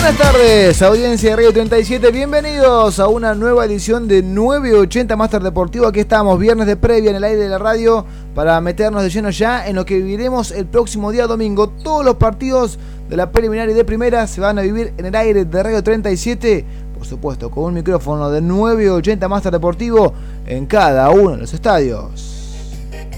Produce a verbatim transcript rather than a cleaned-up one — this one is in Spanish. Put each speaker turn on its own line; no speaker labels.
Buenas tardes, audiencia de Radio treinta y siete, bienvenidos a una nueva edición de nueve ochenta Máster Deportivo. Aquí estamos, viernes de previa en el aire de la radio, para meternos de lleno ya en lo que viviremos el próximo día domingo. Todos los partidos de la preliminar y de primera se van a vivir en el aire de Radio treinta y siete, por supuesto con un micrófono de nueve ochenta Máster Deportivo en cada uno de los estadios.